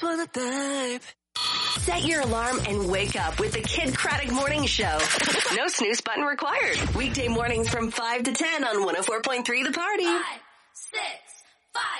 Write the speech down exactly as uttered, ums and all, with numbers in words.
Set your alarm and wake up with the Kid Craddock Morning Show. No snooze button required. Weekday mornings from five to ten on one oh four point three The Party. Five, six.